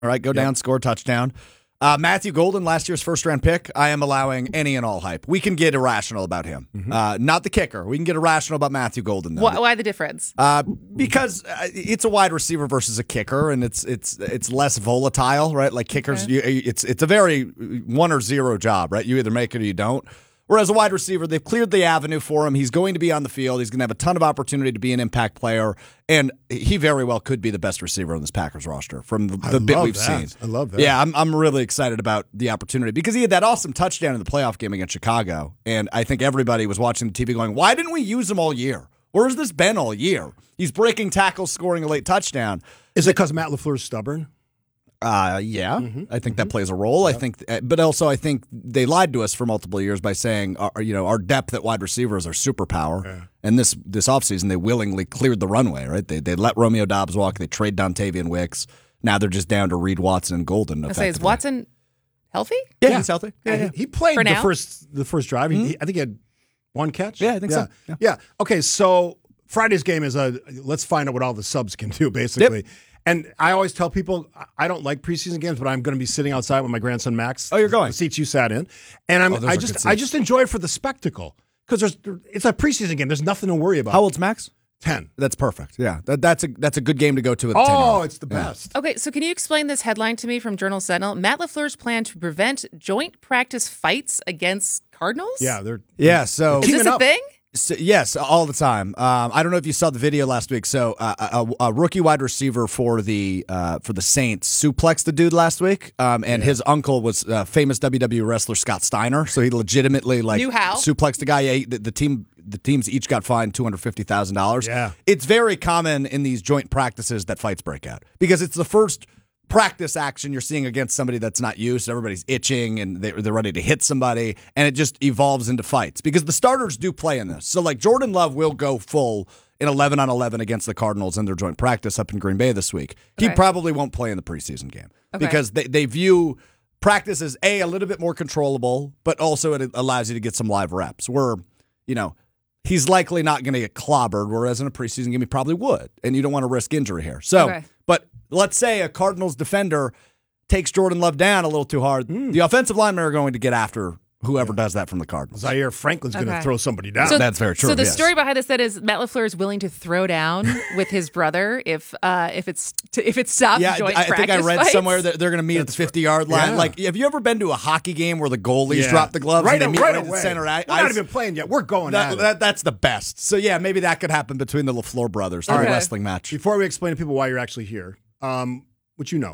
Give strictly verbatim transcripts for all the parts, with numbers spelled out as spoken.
All right, go Yep. down, score a touchdown. Uh, Matthew Golden, last year's first-round pick, I am allowing any and all hype. We can get irrational about him. Mm-hmm. Uh, not the kicker. We can get irrational about Matthew Golden, though. Why, why the difference? Uh, because uh, it's a wide receiver versus a kicker, and it's it's it's less volatile, right? Like kickers, Okay. you, it's it's a very one or zero job, right? You either make it or you don't. Whereas a wide receiver, they've cleared the avenue for him. He's going to be on the field. He's going to have a ton of opportunity to be an impact player, and he very well could be the best receiver on this Packers roster from the, the bit we've that. seen. I love that. Yeah, I'm I'm really excited about the opportunity because he had that awesome touchdown in the playoff game against Chicago, and I think everybody was watching the T V going, "Why didn't we use him all year? Where has this been all year? He's breaking tackles, scoring a late touchdown." Is it because Matt LaFleur's stubborn? Uh, yeah, mm-hmm. I think that plays a role. Yep. I think, but also I think they lied to us for multiple years by saying, uh, you know, our depth at wide receiver is our superpower. Yeah. And this this offseason, they willingly cleared the runway, right? They they let Romeo Doubs walk. They trade Dontavian Wicks. Now they're just down to Reed Watson and Golden. I say, is Watson healthy? Yeah, yeah. he's healthy. Yeah, yeah. yeah. He played for the now? first the first drive. Mm-hmm. He, I think he had one catch. Yeah, I think yeah. so. Yeah. yeah. Okay, so Friday's game is a let's find out what all the subs can do, basically. Yep. And I always tell people I don't like preseason games, but I'm going to be sitting outside with my grandson Max. Oh, you're going the seats you sat in, and I'm oh, I just I just enjoy it for the spectacle because there's it's a preseason game. There's nothing to worry about. How old's Max? Ten. That's perfect. Yeah, that, that's a that's a good game to go to. With oh, ten-year-old. It's the best. Yeah. Okay, so can you explain this headline to me from Journal Sentinel? Matt LaFleur's plan to prevent joint practice fights against Cardinals. Yeah, they're yeah. So is this a up. thing? So, yes, all the time. Um, I don't know if you saw the video last week. So uh, a, a rookie wide receiver for the uh, for the Saints suplexed the dude last week, um, and yeah. his uncle was uh, famous W W E wrestler Scott Steiner. So he legitimately like Knew how? suplexed the guy. Yeah, the, the team the teams each got fined two hundred fifty thousand dollars. Yeah, it's very common in these joint practices that fights break out because it's the first practice action you're seeing against somebody that's not used. Everybody's itching and they're, they're ready to hit somebody, and it just evolves into fights because the starters do play in this. So like Jordan Love will go full in eleven on eleven against the Cardinals in their joint practice up in Green Bay this week. He okay. probably won't play in the preseason game okay. because they, they view practice as a, a little bit more controllable, but also it allows you to get some live reps where, you know, he's likely not going to get clobbered, whereas in a preseason game he probably would, and you don't want to risk injury here. So, okay. but let's say a Cardinals defender takes Jordan Love down a little too hard. Mm. The offensive linemen are going to get after whoever does that from the Cardinals. Zaire Franklin's okay. going to throw somebody down. So, That's very true. So the yes. story behind this that is Matt LaFleur is willing to throw down with his brother if uh, if it's t- if it stops yeah, joint I, I practice think I read fights. somewhere that they're going to meet That's at the fifty-yard line. Yeah. Like, have you ever been to a hockey game where the goalies yeah. drop the gloves right, and they meet right right away. at the center? I, We're I, not even playing yet. We're going that, at that, it. That's the best. So, yeah, maybe that could happen between the LaFleur brothers in Okay. a wrestling match. Before we explain to people why you're actually here, um, which you know.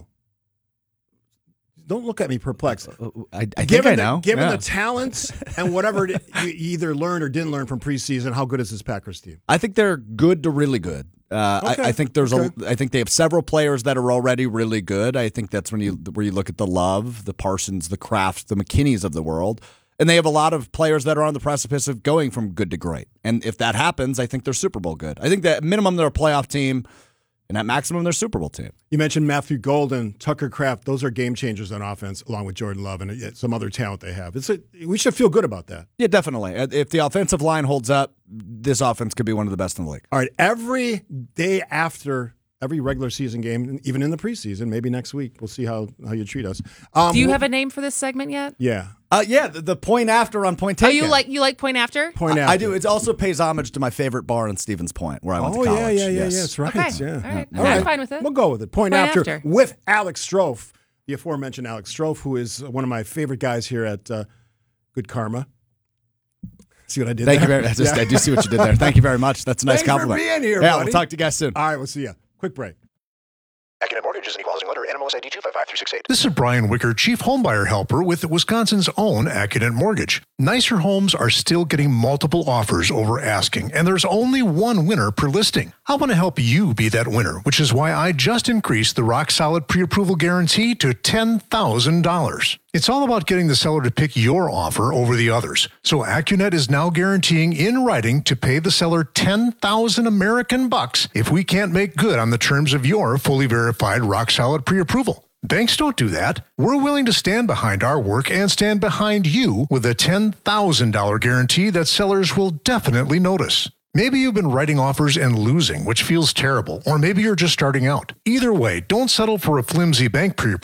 Don't look at me perplexed. Uh, I, I think given I know. The, given yeah. the talents and whatever it, you either learned or didn't learn from preseason, how good is this Packers team? I think they're good to really good. Uh, okay. I, I think there's okay. a. I think they have several players that are already really good. I think that's when you where you look at the Love, the Parsons, the Kraft, the McKinneys of the world, and they have a lot of players that are on the precipice of going from good to great. And if that happens, I think they're Super Bowl good. I think that at minimum they're a playoff team. And at maximum, they're Super Bowl team. You mentioned Matthew Golden, Tucker Kraft. Those are game changers on offense, along with Jordan Love and some other talent they have. It's a, we should feel good about that. Yeah, definitely. If the offensive line holds up, this offense could be one of the best in the league. All right, every day after every regular season game, even in the preseason, maybe next week, we'll see how, how you treat us. Um, Do you have a name for this segment yet? Yeah. Uh, yeah, the, the point after on Point Taken. Oh, you like you like Point After? Point after. I, I do. It also pays homage to my favorite bar in Stevens Point, where I went oh, to college. yeah, yeah, yeah, yes. yeah, that's right. Okay. Yeah. All right. All right. I'm fine with it. We'll go with it. Point, Point after, after with Alex Strofe, the aforementioned Alex Strofe, who is one of my favorite guys here at uh, Good Karma. See what I did Thank there? you very much. I, just, Yeah. I do see what you did there. Thank you very much. That's a nice Thanks compliment. for being here, yeah, buddy. we'll talk to you guys soon. All right, we'll see you. Quick break. Accunet Mortgage is an equal housing lender. N M L S I D two five five three six eight. This is Brian Wicker, Chief Homebuyer Helper with Wisconsin's own Accunet Mortgage. Nicer homes are still getting multiple offers over asking, and there's only one winner per listing. I want to help you be that winner, which is why I just increased the Rock Solid Pre-Approval Guarantee to ten thousand dollars. It's all about getting the seller to pick your offer over the others. So Accunet is now guaranteeing in writing to pay the seller ten thousand American bucks if we can't make good on the terms of your fully verified Rock Solid Pre-Approval. Banks don't do that. We're willing to stand behind our work and stand behind you with a ten thousand dollars guarantee that sellers will definitely notice. Maybe you've been writing offers and losing, which feels terrible, or maybe you're just starting out. Either way, don't settle for a flimsy bank pre-approval.